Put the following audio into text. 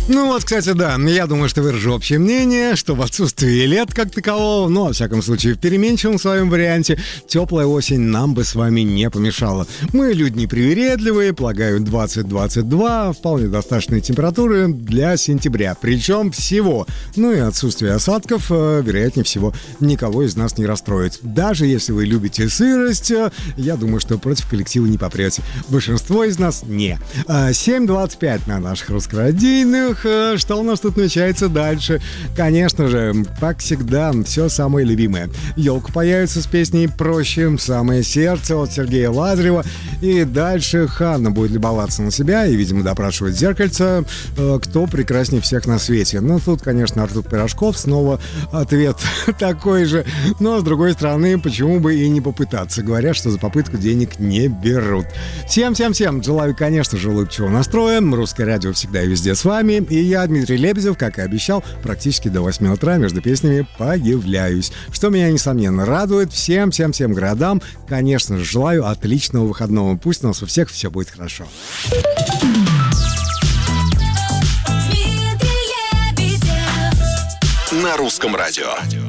Ну вот, кстати, да, я думаю, что выражу общее мнение, что в отсутствии лет как такового, но, во всяком случае, в переменчивом своем варианте, теплая осень нам бы с вами не помешала. Мы люди непривередливые, полагаю, 20-22, вполне достаточные температуры для сентября, причем всего. Ну и отсутствие осадков, вероятнее всего, никого из нас не расстроит. Даже если вы любите сырость, я думаю, что против коллектива не попрете. Большинство из нас не. 7:25 на наших русскородийных. Что у нас тут намечается дальше? Конечно же, как всегда, все самое любимое. Елка появится с песней «Проще», «Самое сердце» от Сергея Лазарева. И дальше Ханна будет любоваться на себя и, видимо, допрашивать зеркальце, кто прекраснее всех на свете. Ну, тут, конечно, Артур Пирожков, снова ответ такой же. Но, с другой стороны, почему бы и не попытаться? Говорят, что за попытку денег не берут. Всем желаю, конечно же, улыбчивого настроя. Русское радио всегда и везде с вами. И я, Дмитрий Лебедев, как и обещал, практически до 8 утра между песнями появляюсь. Что меня, несомненно, радует. Всем городам, конечно же, желаю отличного выходного. Пусть у нас у всех все будет хорошо. На русском радио.